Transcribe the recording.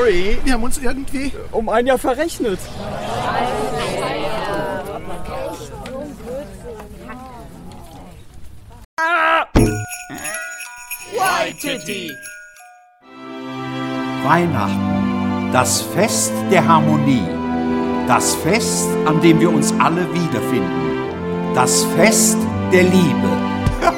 Nee, wir haben uns irgendwie um ein Jahr verrechnet. Waititi. Weihnachten, das Fest der Harmonie, das Fest, an dem wir uns alle wiederfinden, das Fest der Liebe.